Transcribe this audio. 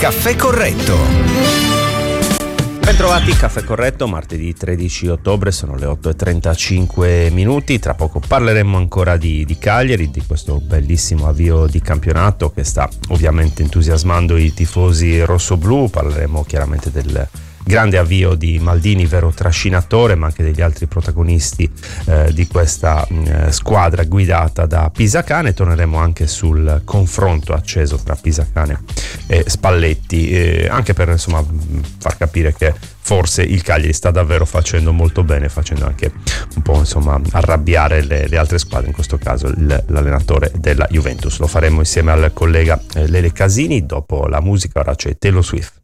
Caffè Corretto. Bentrovati, Caffè Corretto, martedì 13 ottobre, sono le 8:35. Tra poco parleremo ancora di Cagliari, di questo bellissimo avvio di campionato che sta ovviamente entusiasmando i tifosi rossoblù. Parleremo chiaramente del grande avvio di Maldini, vero trascinatore, ma anche degli altri protagonisti di questa squadra guidata da Pisacane. Torneremo anche sul confronto acceso tra Pisacane e Spalletti, anche per insomma far capire che forse il Cagliari sta davvero facendo molto bene, facendo anche un po' insomma arrabbiare le altre squadre, in questo caso l'allenatore della Juventus. Lo faremo insieme al collega Lele Casini. Dopo la musica ora c'è Taylor Swift.